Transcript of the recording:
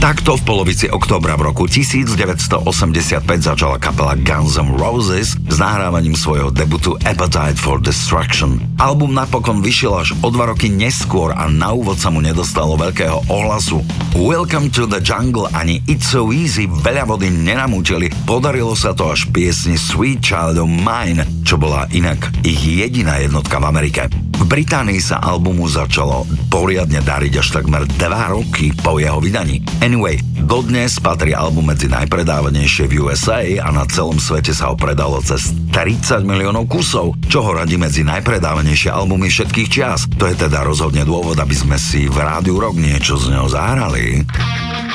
Takto v polovici októbra v roku 1985 začala kapela Guns N' Roses s nahrávaním svojho debutu Appetite for Destruction. Album napokon vyšiel až o 2 roky neskôr a na úvod sa mu nedostalo veľkého ohlasu. Welcome to the Jungle ani It's So Easy veľa vody nenamútili, podarilo sa to až piesni Sweet Child of Mine, čo bola inak ich jediná jednotka v Amerike. V Británii sa albumu začalo poriadne dariť až takmer 2 roky po jeho vydaní. Anyway, dodnes patrí album medzi najpredávanejšie v USA a na celom svete sa ho predalo cez 30 miliónov kusov, čo ho radí medzi najpredávanejšie albumy všetkých čias. To je teda rozhodne dôvod, aby sme si v Rádiu Rock niečo z neho zahrali.